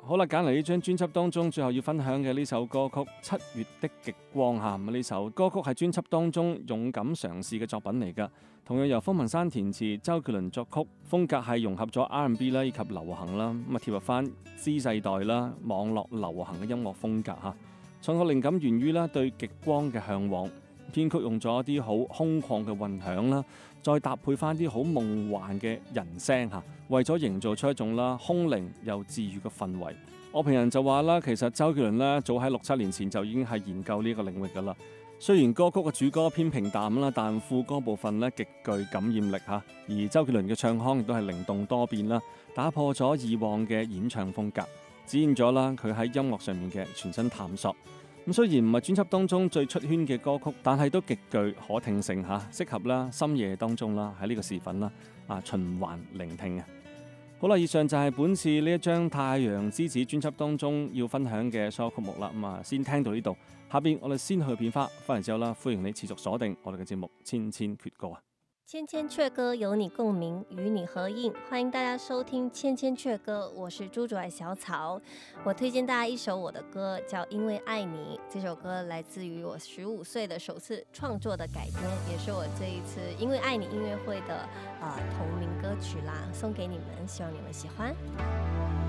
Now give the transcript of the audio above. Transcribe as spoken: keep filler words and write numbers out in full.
好啦，揀嚟呢張專輯當中最後要分享嘅呢首歌曲《七月的極光》嚇，咁呢首歌曲係專輯當中勇敢嘗試嘅作品嚟㗎，同樣由方文山填詞，周杰倫作曲，風格係融合咗 R and B 啦以及流行啦，咁啊貼合翻 Z 世代啦網絡流行嘅音樂風格嚇。創作靈感源於啦對極光嘅向往，編曲用咗一啲好空曠嘅混響啦，再搭配翻啲好夢幻嘅人聲嚇，為咗營造出一種啦空靈又治愈嘅氛圍。樂評人就話啦，其實周杰倫咧早喺六七年前就已經係研究呢個領域㗎啦。雖然歌曲嘅主歌偏平淡啦，但副歌部分咧極具感染力嚇，而周杰倫嘅唱腔亦都係靈動多變啦，打破咗以往嘅演唱風格，展現咗啦佢喺音樂上面嘅全新探索。咁雖然唔係專輯當中最出圈嘅歌曲，但係都極具可聽性嚇，適合啦深夜當中啦喺呢個時分啦啊循環聆聽啊！好啦，以上就係本次呢一張《太陽之子》專輯當中要分享嘅所有曲目啦。咁啊，先聽到呢度，下邊我哋先去片花，翻嚟之後啦，歡迎你持續鎖定我哋嘅節目《千千闕歌》啊！ 千千阙歌有你共鳴，與你合映，歡迎大家收聽千千阙歌，我是朱主愛小草。我推薦大家一首我的歌，叫《因為愛你》。這首歌來自於我十五歲的首次創作的改編，也是我這一次因為愛你音樂會的、呃、同名歌曲啦，送給你們，希望你們喜歡。